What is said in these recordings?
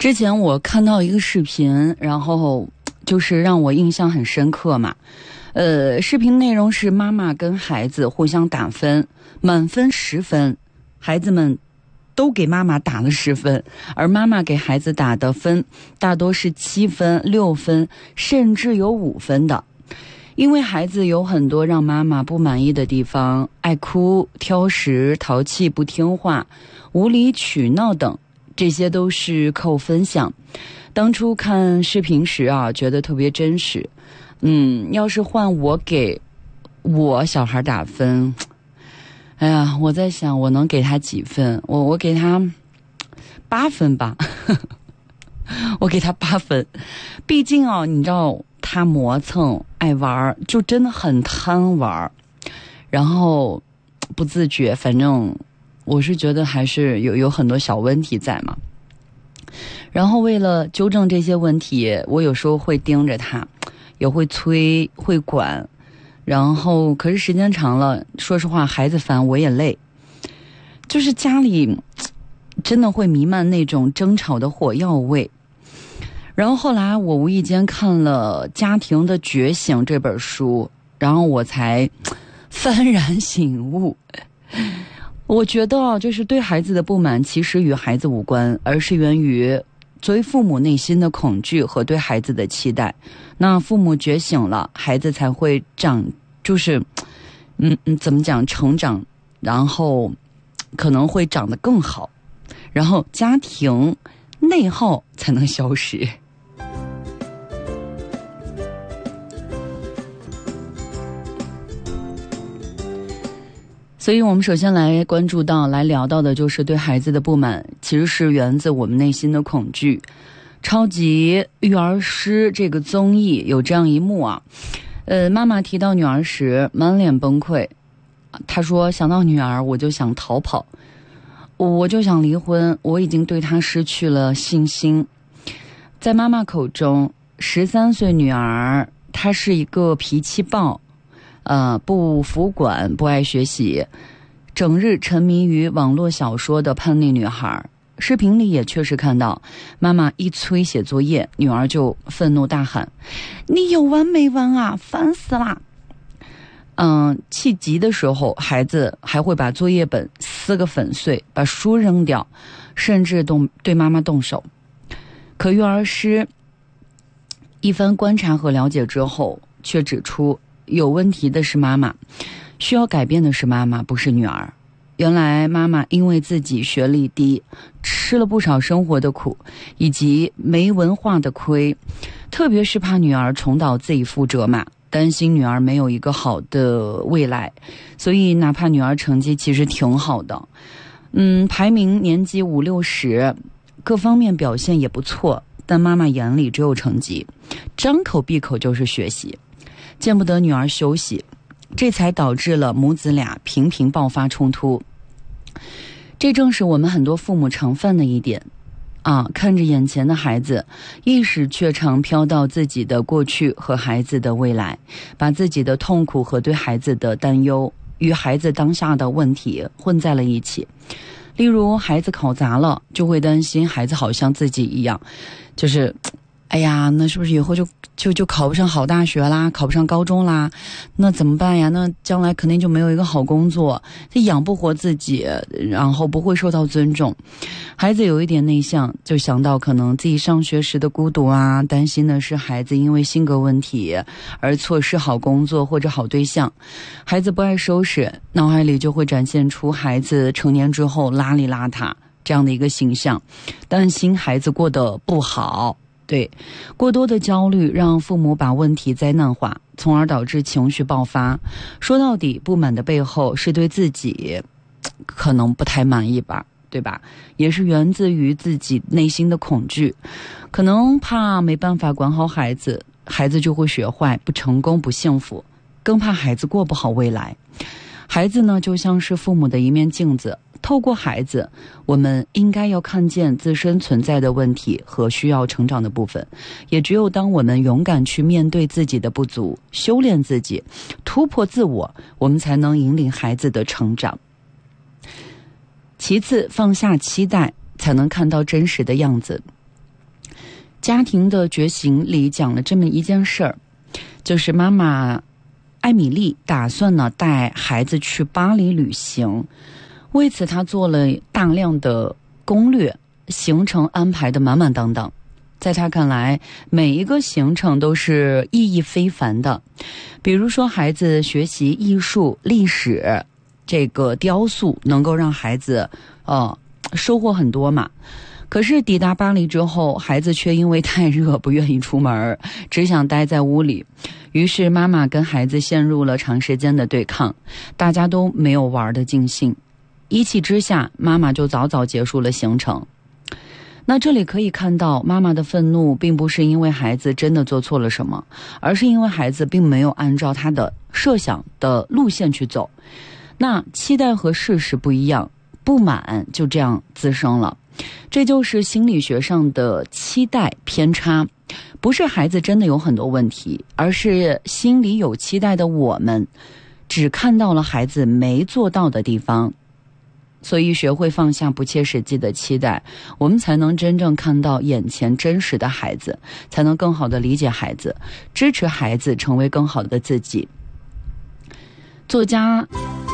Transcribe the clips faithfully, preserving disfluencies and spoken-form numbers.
之前我看到一个视频，然后就是让我印象很深刻嘛。呃，视频内容是妈妈跟孩子互相打分，满分十分，孩子们都给妈妈打了十分，而妈妈给孩子打的分大多是七分、六分，甚至有五分的。因为孩子有很多让妈妈不满意的地方，爱哭、挑食、淘气、不听话、无理取闹等，这些都是扣分项。当初看视频时啊，觉得特别真实。嗯，要是换我给我小孩打分，哎呀，我在想我能给他几分？我我给他八分吧，我给他八分。毕竟啊，你知道他磨蹭、爱玩，就真的很贪玩，然后不自觉，反正我是觉得还是有有很多小问题在嘛。然后为了纠正这些问题，我有时候会盯着他，也会催，会管。然后可是时间长了，说实话，孩子烦我也累，就是家里真的会弥漫那种争吵的火药味。然后后来我无意间看了《家庭的觉醒》这本书，然后我才幡然醒悟。我觉得啊，就是对孩子的不满其实与孩子无关，而是源于作为父母内心的恐惧和对孩子的期待。那父母觉醒了，孩子才会长，就是嗯嗯怎么讲，成长，然后可能会长得更好，然后家庭内耗才能消失。所以我们首先来关注到来聊到的就是对孩子的不满其实是源自我们内心的恐惧。超级育儿师这个综艺有这样一幕啊，呃，妈妈提到女儿时满脸崩溃，她说想到女儿我就想逃跑，我就想离婚，我已经对她失去了信心。在妈妈口中，十三岁女儿她是一个脾气暴，呃，不服管，不爱学习，整日沉迷于网络小说的叛逆女孩。视频里也确实看到，妈妈一催写作业，女儿就愤怒大喊：“你有完没完啊？烦死啦！”嗯，气急的时候，孩子还会把作业本撕个粉碎，把书扔掉，甚至动对妈妈动手。可育儿师一番观察和了解之后，却指出有问题的是妈妈，需要改变的是妈妈，不是女儿。原来妈妈因为自己学历低，吃了不少生活的苦，以及没文化的亏，特别是怕女儿重蹈自己覆辙嘛，担心女儿没有一个好的未来，所以哪怕女儿成绩其实挺好的，嗯，排名年级五六十，各方面表现也不错，但妈妈眼里只有成绩，张口闭口就是学习，见不得女儿休息，这才导致了母子俩频频爆发冲突。这正是我们很多父母常犯的一点啊，看着眼前的孩子，意识却常飘到自己的过去和孩子的未来，把自己的痛苦和对孩子的担忧与孩子当下的问题混在了一起。例如孩子考砸了，就会担心孩子好像自己一样，就是哎呀，那是不是以后就就就考不上好大学啦，考不上高中啦？那怎么办呀？那将来肯定就没有一个好工作，他养不活自己，然后不会受到尊重。孩子有一点内向，就想到可能自己上学时的孤独啊，担心的是孩子因为性格问题而错失好工作或者好对象。孩子不爱收拾，脑海里就会展现出孩子成年之后邋里邋遢这样的一个形象，担心孩子过得不好。对，过多的焦虑让父母把问题灾难化，从而导致情绪爆发。说到底，不满的背后是对自己可能不太满意吧，对吧？也是源自于自己内心的恐惧，可能怕没办法管好孩子，孩子就会学坏，不成功，不幸福，更怕孩子过不好未来。孩子呢，就像是父母的一面镜子，透过孩子，我们应该要看见自身存在的问题和需要成长的部分。也只有当我们勇敢去面对自己的不足，修炼自己，突破自我，我们才能引领孩子的成长。其次，放下期待，才能看到真实的样子。 家庭的觉醒里讲了这么一件事儿，就是妈妈艾米丽打算呢带孩子去巴黎旅行，为此她做了大量的攻略，行程安排的满满当当。在她看来，每一个行程都是意义非凡的，比如说孩子学习艺术、历史，这个雕塑能够让孩子呃收获很多嘛。可是抵达巴黎之后，孩子却因为太热不愿意出门，只想待在屋里。于是妈妈跟孩子陷入了长时间的对抗，大家都没有玩得尽兴。一气之下，妈妈就早早结束了行程。那这里可以看到，妈妈的愤怒并不是因为孩子真的做错了什么，而是因为孩子并没有按照他的设想的路线去走。那期待和事实不一样，不满就这样滋生了。这就是心理学上的期待偏差，不是孩子真的有很多问题，而是心里有期待的我们只看到了孩子没做到的地方。所以学会放下不切实际的期待，我们才能真正看到眼前真实的孩子，才能更好地理解孩子，支持孩子成为更好的自己。作家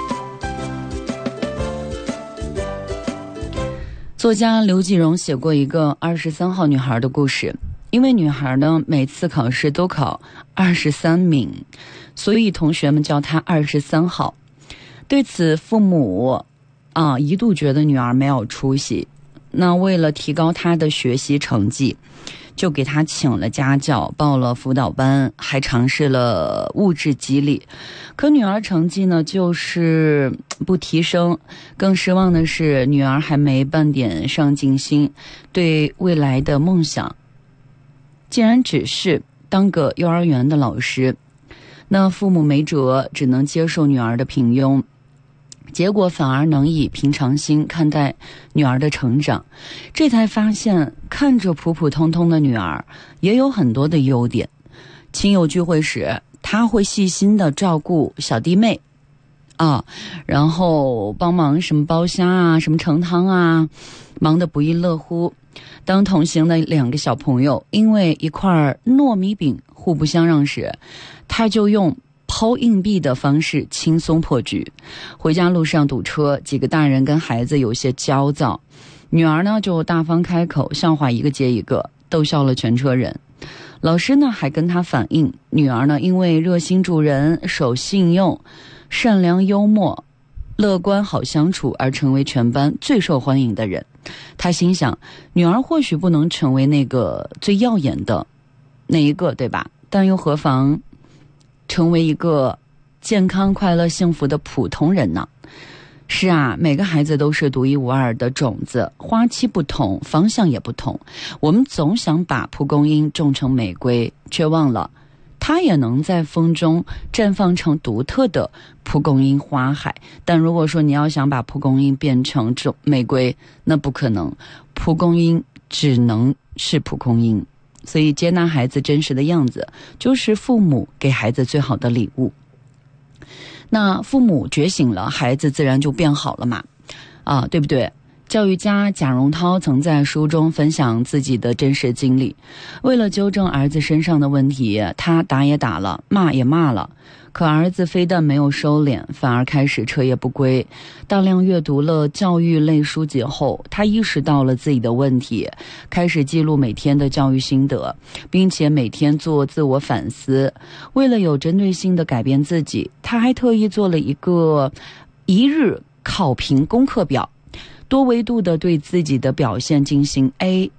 作家刘继荣写过一个二十三号女孩的故事，因为女孩呢每次考试都考二十三名，所以同学们叫她二十三号。对此，父母啊一度觉得女儿没有出息，那为了提高她的学习成绩，就给她请了家教，报了辅导班，还尝试了物质激励。可女儿成绩呢就是不提升，更失望的是女儿还没半点上进心，对未来的梦想竟然只是当个幼儿园的老师。那父母没辙，只能接受女儿的平庸，结果反而能以平常心看待女儿的成长，这才发现看着普普通通的女儿也有很多的优点。亲友聚会时，她会细心的照顾小弟妹啊，然后帮忙什么剥虾啊，什么盛汤啊，忙得不亦乐乎。当同行的两个小朋友因为一块糯米饼互不相让时，她就用抛硬币的方式轻松破局。回家路上堵车，几个大人跟孩子有些焦躁，女儿呢就大方开口，笑话一个接一个，逗笑了全车人。老师呢还跟她反映，女儿呢因为热心助人、守信用、善良幽默、乐观好相处而成为全班最受欢迎的人。她心想，女儿或许不能成为那个最耀眼的那一个，对吧？但又何妨成为一个健康、快乐、幸福的普通人呢？是啊，每个孩子都是独一无二的种子，花期不同，方向也不同。我们总想把蒲公英种成玫瑰，却忘了它也能在风中绽放成独特的蒲公英花海。但如果说你要想把蒲公英变成种玫瑰，那不可能，蒲公英只能是蒲公英。所以接纳孩子真实的样子，就是父母给孩子最好的礼物。那父母觉醒了，孩子自然就变好了嘛，啊，对不对？教育家贾荣涛曾在书中分享自己的真实经历，为了纠正儿子身上的问题，他打也打了，骂也骂了，可儿子非但没有收敛，反而开始彻夜不归。大量阅读了教育类书籍后，他意识到了自己的问题，开始记录每天的教育心得，并且每天做自我反思。为了有针对性的改变自己，他还特意做了一个一日考评功课表，多维度的对自己的表现进行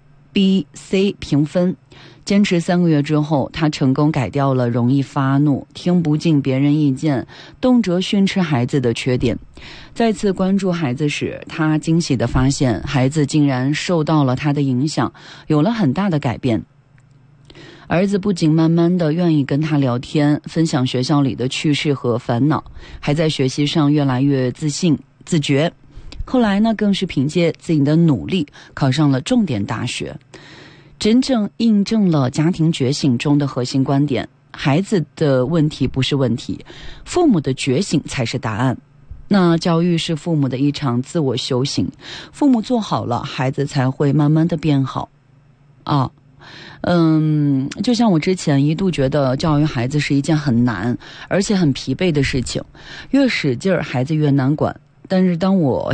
A、B、C 评分。坚持三个月之后，他成功改掉了容易发怒、听不进别人意见、动辄训斥孩子的缺点。再次关注孩子时，他惊喜地发现，孩子竟然受到了他的影响，有了很大的改变。儿子不仅慢慢的愿意跟他聊天，分享学校里的趣事和烦恼，还在学习上越来越自信、自觉。后来呢，更是凭借自己的努力考上了重点大学，真正印证了家庭觉醒中的核心观点：孩子的问题不是问题，父母的觉醒才是答案。那教育是父母的一场自我修行，父母做好了，孩子才会慢慢的变好。啊， 嗯，就像我之前一度觉得教育孩子是一件很难而且很疲惫的事情，越使劲儿孩子越难管。但是当我